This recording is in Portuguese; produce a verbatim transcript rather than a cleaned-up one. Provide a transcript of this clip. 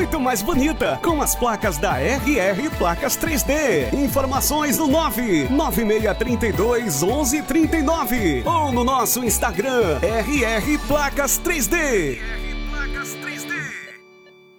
muito mais bonita com as placas da R R Placas três D. Informações no nove nove seis três dois onze trinta e nove ou no nosso Instagram R R Placas três D.